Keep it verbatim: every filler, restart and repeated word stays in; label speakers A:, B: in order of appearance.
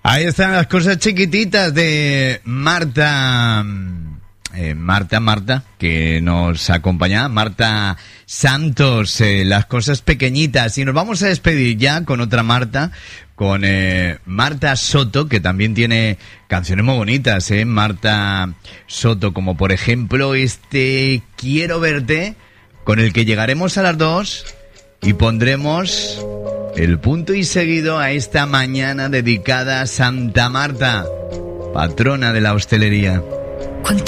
A: Ahí están las cosas chiquititas de Marta, eh, Marta, Marta, que nos acompaña, Marta Santos, eh, las cosas pequeñitas. Y nos vamos a despedir ya con otra Marta, con eh, Marta Soto, que también tiene canciones muy bonitas, eh, Marta Soto, como por ejemplo este Quiero Verte, con el que llegaremos a las dos y pondremos el punto y seguido a esta mañana dedicada a Santa Marta, patrona de la hostelería.